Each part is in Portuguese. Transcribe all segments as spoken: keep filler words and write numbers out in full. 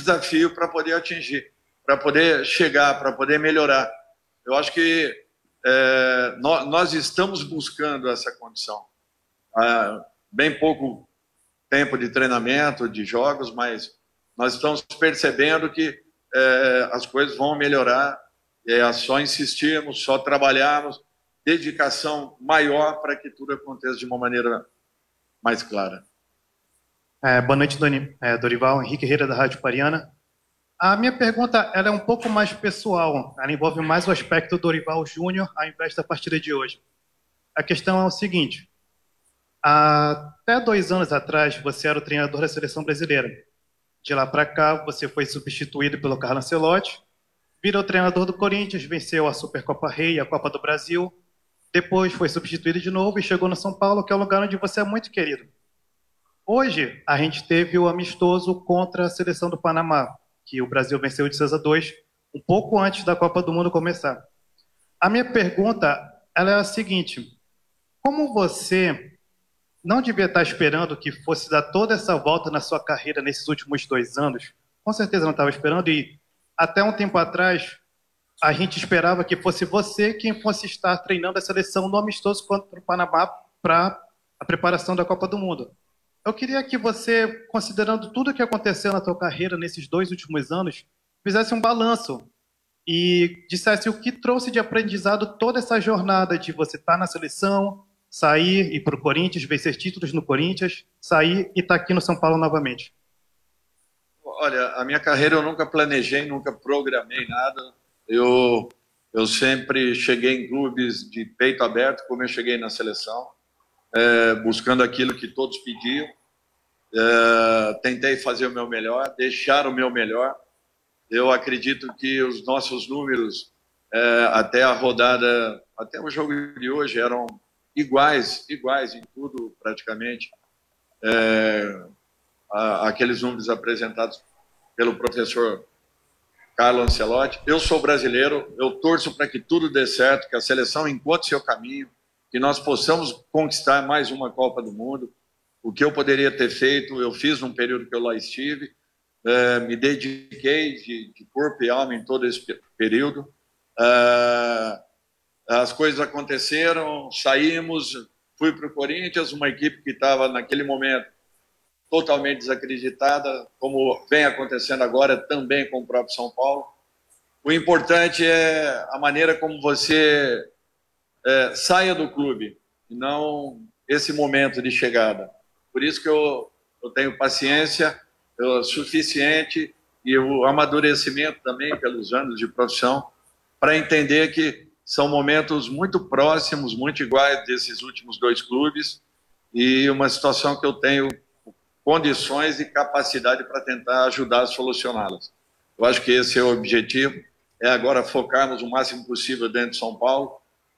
desafio para poder atingir, para poder chegar, para poder melhorar. Eu acho que é, nós, nós estamos buscando essa condição. Há bem pouco tempo de treinamento, de jogos, mas nós estamos percebendo que é, as coisas vão melhorar. É só insistirmos, só trabalharmos, dedicação maior para que tudo aconteça de uma maneira mais clara. É, boa noite, Doni, é, Dorival, Henrique Herrera, da Rádio Pariana. A minha pergunta ela é um pouco mais pessoal, ela envolve mais o aspecto do Dorival Júnior ao invés da partida de hoje. A questão é o seguinte, até dois anos atrás você era o treinador da seleção brasileira. De lá para cá você foi substituído pelo Carlo Ancelotti, virou treinador do Corinthians, venceu a Supercopa Rei e a Copa do Brasil, depois foi substituído de novo e chegou no São Paulo, que é um lugar onde você é muito querido. Hoje, a gente teve o amistoso contra a seleção do Panamá, que o Brasil venceu de seis a dois, um pouco antes da Copa do Mundo começar. A minha pergunta ela é a seguinte, como você não devia estar esperando que fosse dar toda essa volta na sua carreira nesses últimos dois anos, com certeza não estava esperando, e até um tempo atrás, a gente esperava que fosse você quem fosse estar treinando a seleção no amistoso contra o Panamá para a preparação da Copa do Mundo. Eu queria que você, considerando tudo o que aconteceu na sua carreira nesses dois últimos anos, fizesse um balanço e dissesse o que trouxe de aprendizado toda essa jornada de você estar na seleção, sair e ir para o Corinthians, vencer títulos no Corinthians, sair e estar aqui no São Paulo novamente. Olha, a minha carreira eu nunca planejei, nunca programei nada. Eu, eu sempre cheguei em clubes de peito aberto, como eu cheguei na seleção. É, buscando aquilo que todos pediam, é, tentei fazer o meu melhor, deixar o meu melhor. Eu acredito que os nossos números, é, até a rodada, até o jogo de hoje, eram iguais, iguais em tudo praticamente, é, a, aqueles números apresentados pelo professor Carlo Ancelotti. Eu sou brasileiro, eu torço para que tudo dê certo, que a seleção encontre seu caminho, que nós possamos conquistar mais uma Copa do Mundo. O que eu poderia ter feito, eu fiz num período que eu lá estive, é, me dediquei de, de corpo e alma em todo esse período. É, as coisas aconteceram, saímos, fui para o Corinthians, uma equipe que estava naquele momento totalmente desacreditada, como vem acontecendo agora também com o próprio São Paulo. O importante é a maneira como você É, saia do clube, e não esse momento de chegada. Por isso que eu, eu tenho paciência eu, suficiente e o amadurecimento também pelos anos de profissão para entender que são momentos muito próximos, muito iguais desses últimos dois clubes e uma situação que eu tenho condições e capacidade para tentar ajudar a solucioná-las. Eu acho que esse é o objetivo, é agora focarmos o máximo possível dentro de São Paulo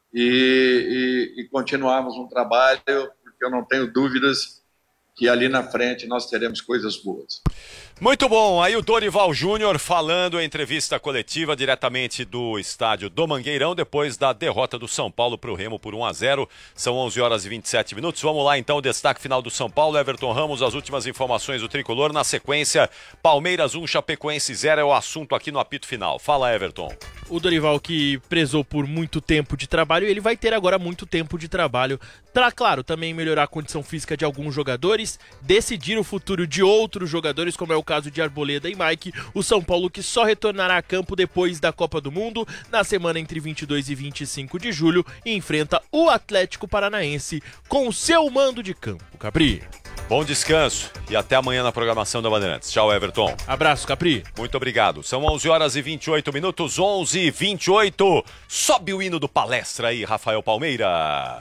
E, e, e continuarmos um trabalho, porque eu não tenho dúvidas que ali na frente nós teremos coisas boas. Muito bom, aí o Dorival Júnior falando em entrevista coletiva diretamente do estádio do Mangueirão, depois da derrota do São Paulo para o Remo por um a zero, são onze horas e vinte e sete minutos, vamos lá então, o destaque final do São Paulo, Everton Ramos, as últimas informações do Tricolor, na sequência, Palmeiras um, Chapecoense zero é o assunto aqui no apito final, fala Everton. O Dorival que prezou por muito tempo de trabalho, ele vai ter agora muito tempo de trabalho para, claro, também melhorar a condição física de alguns jogadores, decidir o futuro de outros jogadores, como é o caso de Arboleda e Mike, o São Paulo que só retornará a campo depois da Copa do Mundo, na semana entre vinte e dois e vinte e cinco de julho, e enfrenta o Atlético Paranaense com o seu mando de campo. Capri. Bom descanso e até amanhã na programação da Bandeirantes. Tchau, Everton. Abraço, Capri. Muito obrigado. São onze horas e vinte e oito minutos, onze e vinte e oito. Sobe o hino do palestra aí, Rafael Palmeira.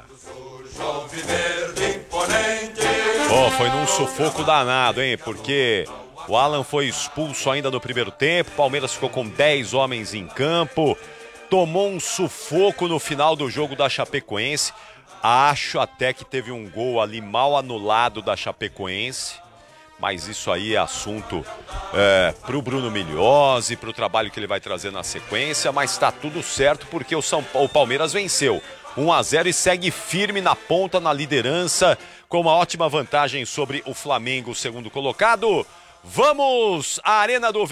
Oh, foi num sufoco danado, hein? Porque o Alan foi expulso ainda no primeiro tempo, o Palmeiras ficou com dez homens em campo, tomou um sufoco no final do jogo da Chapecoense. Acho até que teve um gol ali mal anulado da Chapecoense, mas isso aí é assunto é, para o Bruno Migliozzi, para o trabalho que ele vai trazer na sequência, mas está tudo certo porque o, São, o Palmeiras venceu um a zero e segue firme na ponta, na liderança, com uma ótima vantagem sobre o Flamengo, segundo colocado. Vamos à Arena do